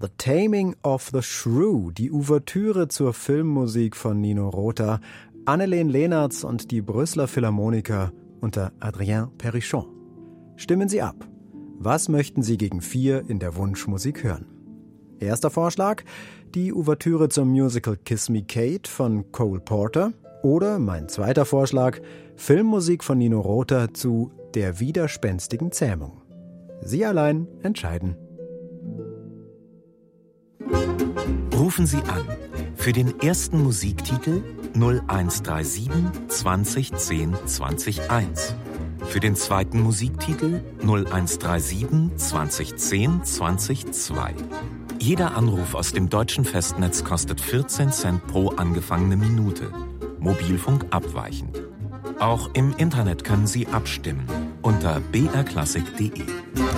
The Taming of the Shrew, die Ouvertüre zur Filmmusik von Nino Rota, Anneleen Leenartz und die Brüsseler Philharmoniker unter Adrien Perichon. Stimmen Sie ab. Was möchten Sie gegen 4 in der Wunschmusik hören? Erster Vorschlag, die Ouvertüre zum Musical Kiss Me Kate von Cole Porter. Oder mein zweiter Vorschlag, Filmmusik von Nino Rota zu Der widerspenstigen Zähmung. Sie allein entscheiden. Rufen Sie an für den ersten Musiktitel 0137 2010 201. Für den zweiten Musiktitel 0137 2010 202. Jeder Anruf aus dem deutschen Festnetz kostet 14 Cent pro angefangene Minute. Mobilfunk abweichend. Auch im Internet können Sie abstimmen unter brklassik.de.